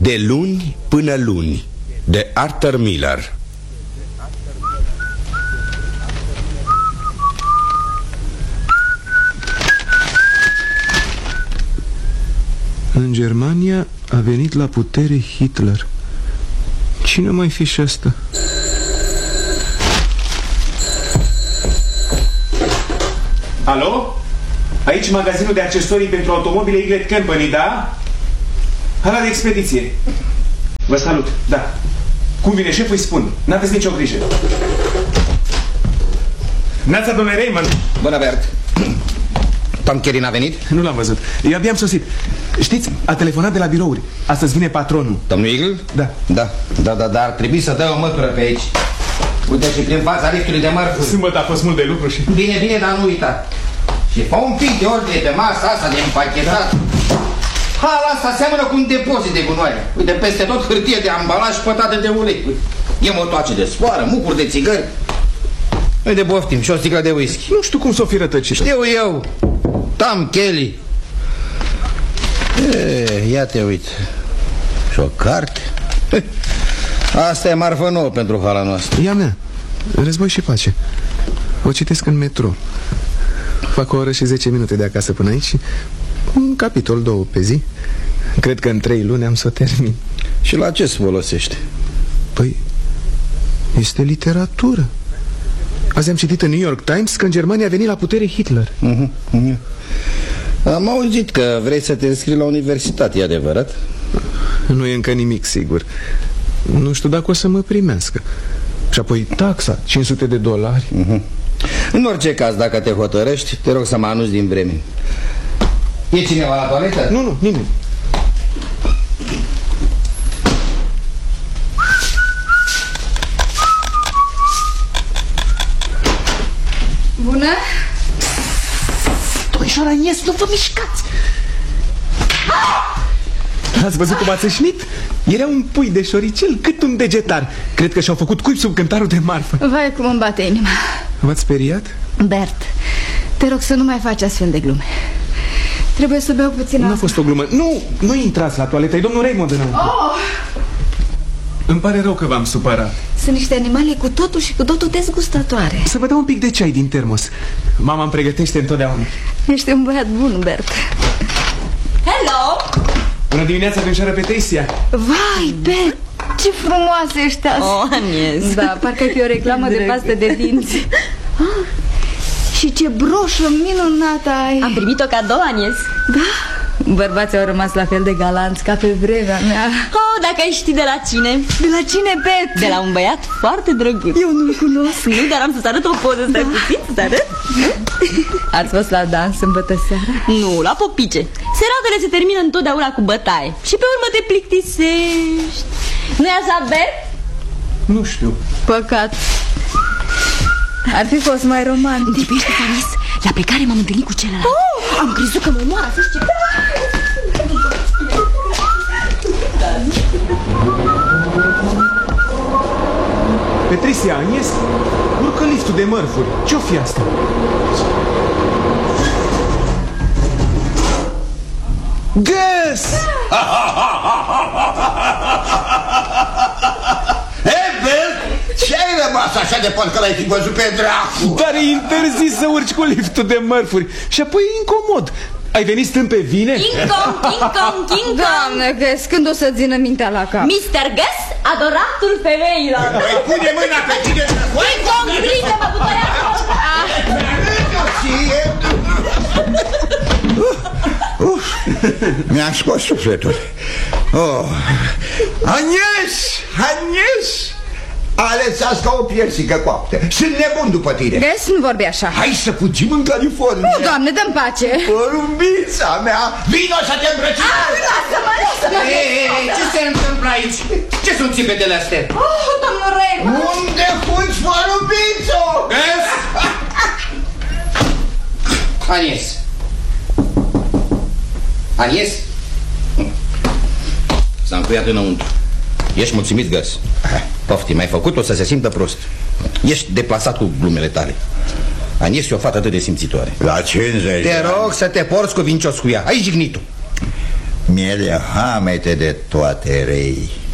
De luni până luni, de Arthur Miller. În Germania a venit la putere Hitler. Cine mai fi și asta? Alo? Aici magazinul de accesorii pentru automobile Eaglet Company, da? Hala de expediție. Vă salut, da. Cum vine șeful, îi spun. N-aveți nicio grijă. Neața, domnule Raymond. Bună, Bert. Tom Kelly n-a venit? Nu l-am văzut. Eu abia am sosit. Știți, a telefonat de la birouri. Astăzi vine patronul. Domnul Eagle? Da. Da, ar trebui să dă o mătură pe aici. Uite și prin fața liftului de mărfuri. Sâmbătă a fost mult de lucru și... Bine, dar nu uita. Și fă un pic de ordine pe masa asta de împachetat. Hala asta seamănă cu un depozit de gunoaie. Uite, peste tot hârtie de ambalaj pătată de ulei. E motoace de sfoară, mucuri de țigări. Uite, boftim și o sticlă de whisky. Nu știu cum s-o fi rătăcit. Știu eu. Tom Kelly. Ia te uite. Și o carte. Asta e marfă nouă pentru hala noastră. E a mea. Război și pace. O citesc în metro. Fac o oră și 10 minute de acasă până aici. Un capitol, 2 pe zi. Cred că în 3 luni am să o termin. Și la ce se folosește? Păi, este literatură. Azi am citit în New York Times că în Germania a venit la putere Hitler. Am auzit că vrei să te înscrii la universitate, e adevărat? Nu e încă nimic sigur. Nu știu dacă o să mă primească. Și apoi taxa, $500. În orice caz, dacă te hotărăști, te rog să mă anunți din vreme. E cineva la toaletă? Nu, nimeni. Bună? Domnișoara Agnes, nu vă mișcați! Ați văzut cum a țâșnit? Era un pui de șoricel cât un degetar. Cred că și-au făcut cuib sub cântarul de marfă. Vai, cum îmi bate inima. V-ați speriat? Bert, te rog să nu mai faci astfel de glume. Trebuie să beau puțin. Nu a fost o glumă. Nu intrați la toaletă, e domnul Raymond înăuntru. Îmi pare rău că v-am supărat. Sunt niște animale cu totul și cu totul dezgustătoare. Să vă dau un pic de ceai din termos. Mama îmi pregătește întotdeauna. Ești un băiat bun, Bert. Hello! Bună dimineața, domnișoară Patricia. Vai, Bert, ce frumoasă ești azi. Agnes. Da, parcă e o reclamă de pastă de dinți. Și ce broșă minunată ai. Am primit-o cadou, Agnes. Da? Bărbații au rămas la fel de galanți ca pe vremea mea. Oh, dacă ai ști de la cine? De la cine, Bert? De la un băiat foarte drăguț. Eu nu-l cunosc. Nu, dar am să-ți arăt o poză. Stai puțin, să-ți arăt. Ați fost la dans sâmbătă seara? Nu, la popice. Seratele se termină întotdeauna cu bătaie. Și pe urmă te plictisești. Nu-i așa, Bert? Nu știu. Păcat. Ar fi fost mai romantic. Îndepește, Paris. La plecare m-am întâlnit cu celălalt. Am crezut că mă omoară, să știi. Patricia, Agnes, urcă liftul de mărfuri. Ce-o fi asta? Gus! Ce ai rămas așa de parcă l-ai fi văzut pe dracu? Dar e interzis să urci cu liftul de mărfuri. Și apoi e incomod. Ai venit stând pe vine? King Kong, King Kong, King Kong. Doamne, Gus, când o să țină mintea la cap? Mr. Gus, adoratul femeilor. Păi pune mâna pe tine. King Kong, prinde-mă cu băiatul. Mi-a scos sufletul. Agnes! Agnes! Alesați ca o piersică coaptă. Sunt nebun după tine. Gus, nu vorbi așa. Hai să fugim în California. Nu, Doamne, dă-mi pace. Porumbița mea, vino să te îmbrățișezi. Lasă-mă, lasă-mă. Ce se întâmplă aici? Ce sunt țipetele astea? Domnul Raymond. Unde fugi, porumbițo? Gus! Agnes. Agnes? S-a încuiat înăuntru. Ești mulțumit, Gus? Poftim, ai făcut-o să se simtă prost. Ești deplasat cu glumele tale. Agnes e o fată atât de simțitoare. La 50 Te rog să te porți cuvincios cu ea. Ai jignit-o. miele hamete de toate rei.